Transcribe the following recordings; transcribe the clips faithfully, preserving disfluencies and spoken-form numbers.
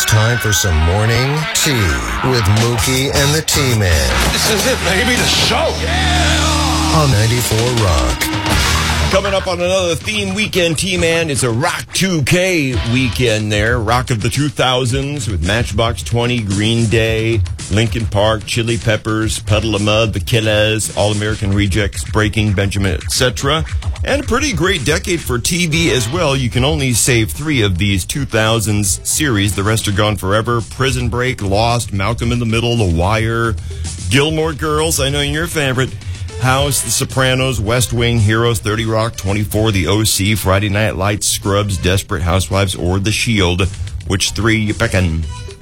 time for some morning tea with Mookie and the T-Man. This is it, baby, the show. Yeah! On ninety-four Rock. Coming up on another theme weekend, T-Man, it's a Rock two K weekend there. Rock of the two thousands with Matchbox twenty, Green Day, Linkin Park, Chili Peppers, Puddle of Mud, The Killers, All-American Rejects, Breaking Benjamin, et cetera. And a pretty great decade for T V as well. You can only save three of these two thousands series. The rest are gone forever. Prison Break, Lost, Malcolm in the Middle, The Wire, Gilmore Girls, I know your favorite, House, The Sopranos, West Wing, Heroes, thirty Rock, twenty-four, The O C, Friday Night Lights, Scrubs, Desperate Housewives, or The Shield. Which three you picking?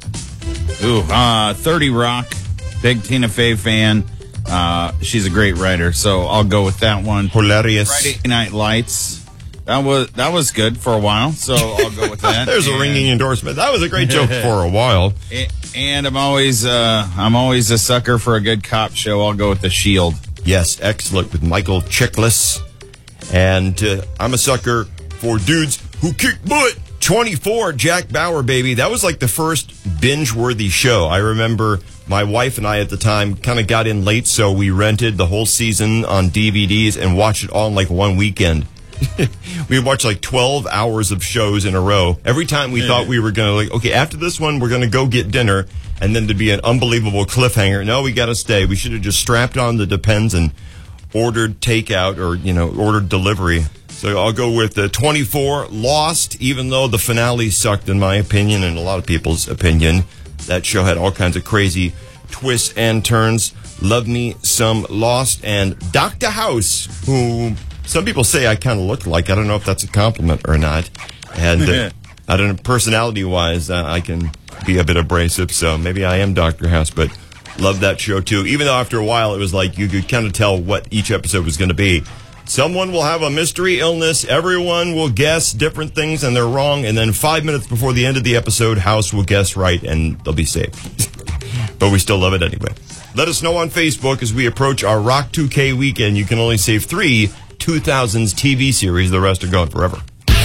Ooh, uh, thirty Rock, big Tina Fey fan. Uh, she's a great writer, so I'll go with that one. Hilarious. Friday Night Lights. That was that was good for a while, so I'll go with that. There's and, a ringing endorsement. That was a great joke for a while. And I'm always uh, I'm always a sucker for a good cop show. I'll go with The Shield. Yes, excellent, with Michael Chiklis. And uh, I'm a sucker for dudes who kick butt. twenty-four, Jack Bauer, baby. That was like the first binge-worthy show. I remember my wife and I at the time kind of got in late, so we rented the whole season on D V Ds and watched it all in like one weekend. We watched like twelve hours of shows in a row. Every time we yeah. thought we were going to, like, okay, after this one, we're going to go get dinner, and then to be an unbelievable cliffhanger. No, we got to stay. We should have just strapped on the Depends and ordered takeout or, you know, ordered delivery. So I'll go with the twenty-four, Lost, even though the finale sucked in my opinion and a lot of people's opinion. That show had all kinds of crazy twists and turns. Love me some Lost. And Doctor House, who some people say I kind of look like. I don't know if that's a compliment or not. And uh, I don't know, personality-wise, uh, I can be a bit abrasive, so maybe I am Doctor House, but love that show too. Even though after a while it was like you could kind of tell what each episode was going to be. Someone will have a mystery illness, everyone will guess different things and they're wrong, and then five minutes before the end of the episode, House will guess right and they'll be safe. But we still love it anyway. Let us know on Facebook as we approach our Rock two K weekend. You can only save three two thousands T V series. The rest are gone forever.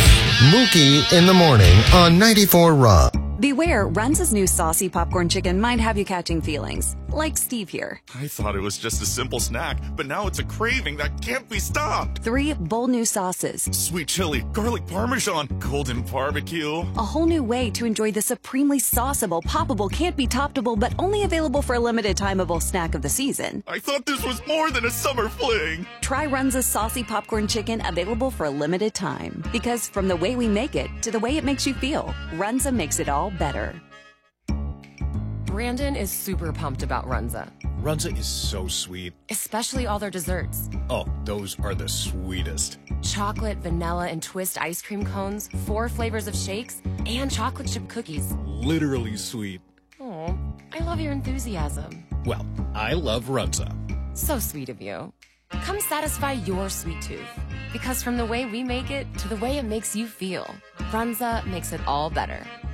Mookie in the morning on ninety-four Rock. Beware, Runza's new saucy popcorn chicken might have you catching feelings. Like Steve here. I thought it was just a simple snack, but now it's a craving that can't be stopped. Three bold new sauces. Sweet chili, garlic parmesan, golden barbecue. A whole new way to enjoy the supremely sauceable, poppable, can't be toppable, but only available for a limited timeable snack of the season. I thought this was more than a summer fling. Try Runza's saucy popcorn chicken, available for a limited time. Because from the way we make it to the way it makes you feel, Runza makes it all better. Brandon is super pumped about Runza. Runza is so sweet. Especially all their desserts. Oh, those are the sweetest. Chocolate, vanilla, and twist ice cream cones, four flavors of shakes, and chocolate chip cookies. Literally sweet. Oh, I love your enthusiasm. Well, I love Runza. So sweet of you. Come satisfy your sweet tooth. Because from the way we make it to the way it makes you feel, Runza makes it all better.